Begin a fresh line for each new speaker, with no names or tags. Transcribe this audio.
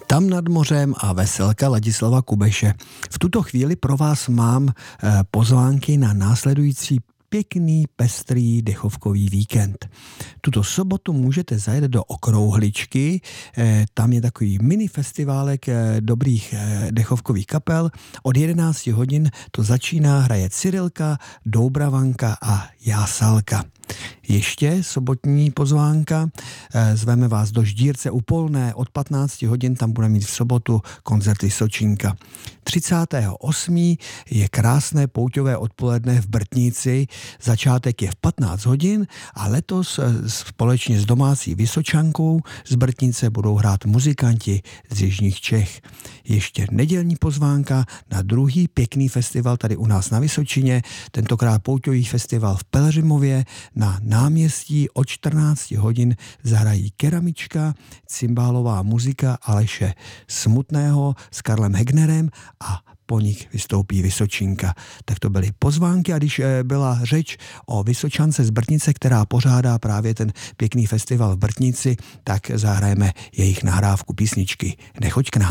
Tam nad mořem a veselka Ladislava Kubeše. V tuto chvíli pro vás mám pozvánky na následující pěkný, pestrý dechovkový víkend. Tuto sobotu můžete zajet do Okrouhličky, tam je takový mini festiválek dobrých dechovkových kapel. Od 11 hodin to začíná, hraje Cyrilka, Doubravanka a Jásalka. Ještě sobotní pozvánka, zveme vás do Ždírce u Polné, od 15 hodin tam budeme mít v sobotu koncert Vysočinka. 38. je krásné pouťové odpoledne v Brtnici, začátek je v 15 hodin a letos společně s domácí Vysočankou z Brtnice budou hrát muzikanti z jižních Čech. Ještě nedělní pozvánka na druhý pěkný festival tady u nás na Vysočině, tentokrát pouťový festival v Pelhřimově. Na náměstí od 14 hodin zahrají keramička, cymbálová muzika Aleše Smutného s Karlem Hegnerem a po nich vystoupí Vysočinka. Tak to byly pozvánky a když byla řeč o Vysočance z Brtnice, která pořádá právě ten pěkný festival v Brtnici, tak zahrajeme jejich nahrávku písničky Nechoď k nám.